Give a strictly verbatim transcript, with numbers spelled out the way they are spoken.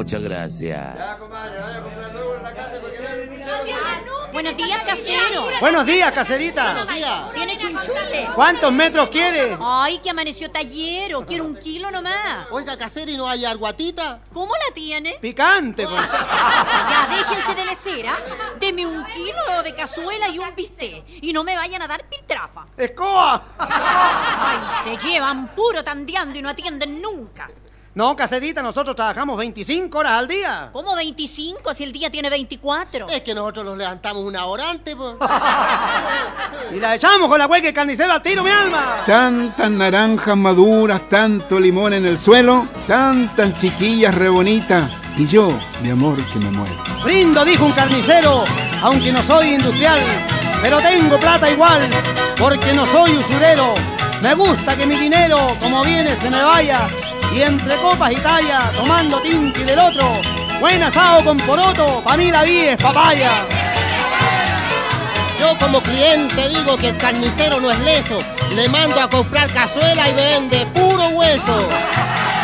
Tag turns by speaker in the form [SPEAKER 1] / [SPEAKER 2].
[SPEAKER 1] Muchas gracias.
[SPEAKER 2] Buenos días, casero.
[SPEAKER 3] Buenos días, caserita.
[SPEAKER 4] Buenos días.
[SPEAKER 2] ¿Tiene chunchule?
[SPEAKER 3] ¿Cuántos metros quiere?
[SPEAKER 2] Ay, que amaneció tallero. Quiero un kilo nomás.
[SPEAKER 4] Oiga, casero, ¿y no hay arguatita?
[SPEAKER 2] ¿Cómo la tiene?
[SPEAKER 3] Picante, pues.
[SPEAKER 2] Ya, déjense de lecera. Deme un kilo de cazuela y un bistec. Y no me vayan a dar piltrafa.
[SPEAKER 3] ¡Escoba!
[SPEAKER 2] Ay, se llevan puro tandeando y no atienden nunca.
[SPEAKER 3] No, caserita, nosotros trabajamos veinticinco horas al día.
[SPEAKER 2] ¿Cómo veinticinco si el día tiene veinticuatro?
[SPEAKER 4] Es que nosotros nos levantamos una hora antes, pues.
[SPEAKER 3] Y la echamos con la hueca y carnicero al tiro, mi alma.
[SPEAKER 5] Tantas naranjas maduras, tanto limón en el suelo, tantas chiquillas re bonitas. Y yo, mi amor, que me muero.
[SPEAKER 3] Brindo, dijo un carnicero, aunque no soy industrial, pero tengo plata igual, porque no soy usurero. Me gusta que mi dinero, como viene, se me vaya. Y entre copas y talla, tomando tinti del otro, buen asado con poroto, pa' mí la vida es papaya.
[SPEAKER 4] Yo como cliente digo que el carnicero no es leso. Le mando a comprar cazuela y me vende puro hueso.